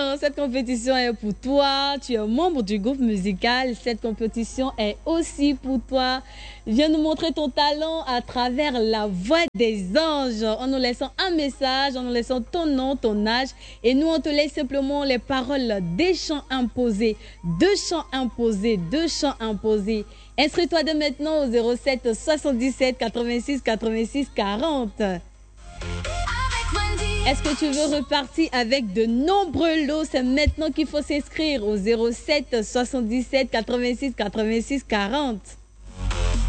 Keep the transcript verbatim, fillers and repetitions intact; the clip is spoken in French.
Alors, cette compétition est pour toi. Tu es membre du groupe musical. Cette compétition est aussi pour toi. Viens nous montrer ton talent à travers la voix des anges. En nous laissant un message, en nous laissant ton nom, ton âge. Et nous, on te laisse simplement les paroles des chants imposés. Deux chants imposés, deux chants imposés. Inscris-toi dès maintenant au zéro sept soixante-dix-sept quatre-vingt-six quatre-vingt-six quarante. Est-ce que tu veux repartir avec de nombreux lots? C'est maintenant qu'il faut s'inscrire au zéro sept soixante-dix-sept quatre-vingt-six quatre-vingt-six quarante.